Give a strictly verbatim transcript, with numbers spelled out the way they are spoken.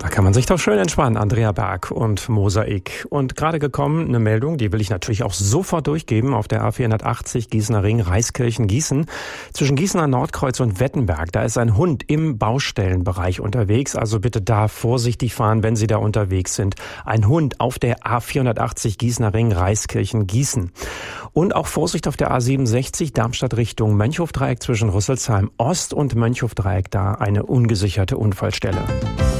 Da kann man sich doch schön entspannen, Andrea Berg und Mosaik. Und gerade gekommen eine Meldung, die will ich natürlich auch sofort durchgeben, auf der A vierhundertachtzig Gießener Ring, Reiskirchen, Gießen. Zwischen Gießener Nordkreuz und Wettenberg, da ist ein Hund im Baustellenbereich unterwegs. Also bitte da vorsichtig fahren, wenn Sie da unterwegs sind. Ein Hund auf der A vierhundertachtzig Gießener Ring, Reiskirchen, Gießen. Und auch Vorsicht auf der A siebenundsechzig, Darmstadt Richtung Mönchhofdreieck zwischen Rüsselsheim Ost und Mönchhofdreieck, da eine ungesicherte Unfallstelle.